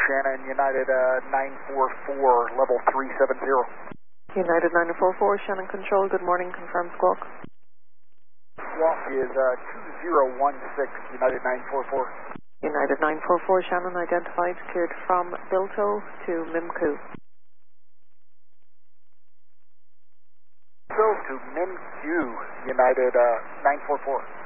Shannon, United 944, level 370. United 944, Shannon Control, good morning, confirm squawk. Squawk is 2016, United 944. United 944, Shannon identified, cleared from Bilto to Mimku. Bilto to Mimku, United 944.